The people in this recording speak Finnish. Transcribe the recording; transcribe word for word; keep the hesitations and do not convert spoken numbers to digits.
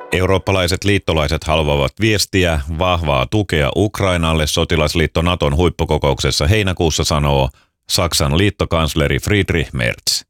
Eurooppalaiset liittolaiset haluavat viestiä vahvaa tukea Ukrainalle sotilasliitto Naton huippukokouksessa heinäkuussa, sanoo Saksan liittokansleri Friedrich Merz.